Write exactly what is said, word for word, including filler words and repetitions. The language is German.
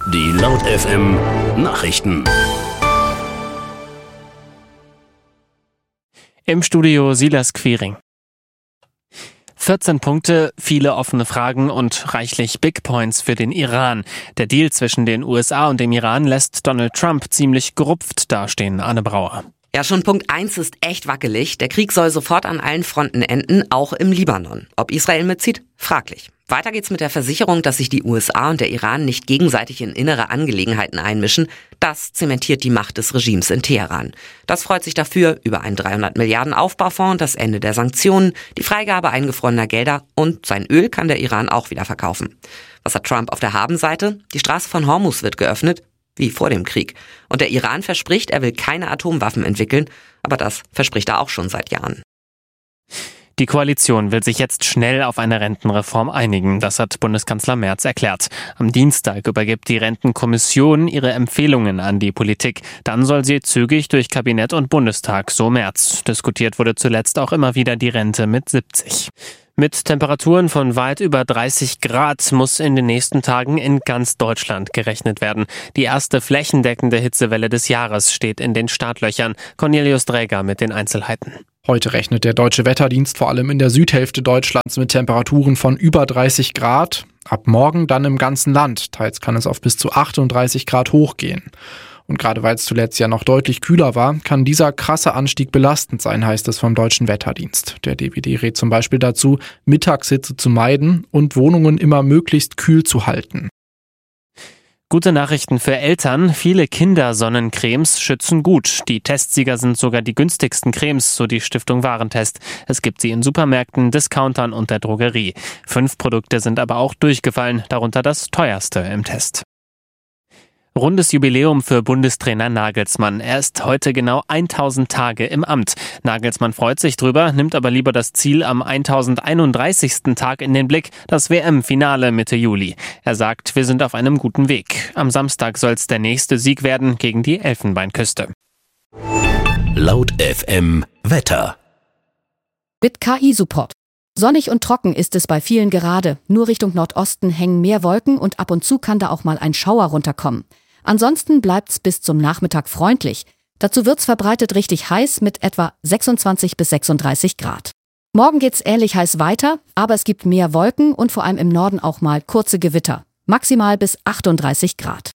Die Laut F M Nachrichten. Im Studio Silas Quiring. vierzehn Punkte, viele offene Fragen und reichlich Big Points für den Iran. Der Deal zwischen den U S A und dem Iran lässt Donald Trump ziemlich gerupft dastehen, Anne Brauer. Ja, schon Punkt eins ist echt wackelig. Der Krieg soll sofort an allen Fronten enden, auch im Libanon. Ob Israel mitzieht? Fraglich. Weiter geht's mit der Versicherung, dass sich die U S A und der Iran nicht gegenseitig in innere Angelegenheiten einmischen. Das zementiert die Macht des Regimes in Teheran. Das freut sich dafür über einen dreihundert Milliarden Aufbaufonds, das Ende der Sanktionen, die Freigabe eingefrorener Gelder und sein Öl kann der Iran auch wieder verkaufen. Was hat Trump auf der Habenseite? Die Straße von Hormuz wird geöffnet, wie vor dem Krieg. Und der Iran verspricht, er will keine Atomwaffen entwickeln, aber das verspricht er auch schon seit Jahren. Die Koalition will sich jetzt schnell auf eine Rentenreform einigen, das hat Bundeskanzler Merz erklärt. Am Dienstag übergibt die Rentenkommission ihre Empfehlungen an die Politik. Dann soll sie zügig durch Kabinett und Bundestag, so Merz. Diskutiert wurde zuletzt auch immer wieder die Rente mit siebzig. Mit Temperaturen von weit über dreißig Grad muss in den nächsten Tagen in ganz Deutschland gerechnet werden. Die erste flächendeckende Hitzewelle des Jahres steht in den Startlöchern. Cornelius Dräger mit den Einzelheiten. Heute rechnet der Deutsche Wetterdienst vor allem in der Südhälfte Deutschlands mit Temperaturen von über dreißig Grad. Ab morgen dann im ganzen Land. Teils kann es auf bis zu achtunddreißig Grad hochgehen. Und gerade weil es zuletzt ja noch deutlich kühler war, kann dieser krasse Anstieg belastend sein, heißt es vom Deutschen Wetterdienst. Der D W D rät zum Beispiel dazu, Mittagshitze zu meiden und Wohnungen immer möglichst kühl zu halten. Gute Nachrichten für Eltern. Viele Kindersonnencremes schützen gut. Die Testsieger sind sogar die günstigsten Cremes, so die Stiftung Warentest. Es gibt sie in Supermärkten, Discountern und der Drogerie. Fünf Produkte sind aber auch durchgefallen, darunter das teuerste im Test. Rundes Jubiläum für Bundestrainer Nagelsmann. Er ist heute genau tausend Tage im Amt. Nagelsmann freut sich drüber, nimmt aber lieber das Ziel am tausendeinunddreißigsten Tag in den Blick, das W M-Finale Mitte Juli. Er sagt, wir sind auf einem guten Weg. Am Samstag soll es der nächste Sieg werden gegen die Elfenbeinküste. Laut F M Wetter. Mit K I-Support. Sonnig und trocken ist es bei vielen gerade. Nur Richtung Nordosten hängen mehr Wolken und ab und zu kann da auch mal ein Schauer runterkommen. Ansonsten bleibt's bis zum Nachmittag freundlich. Dazu wird's verbreitet richtig heiß mit etwa sechsundzwanzig bis sechsunddreißig Grad. Morgen geht's ähnlich heiß weiter, aber es gibt mehr Wolken und vor allem im Norden auch mal kurze Gewitter. Maximal bis achtunddreißig Grad.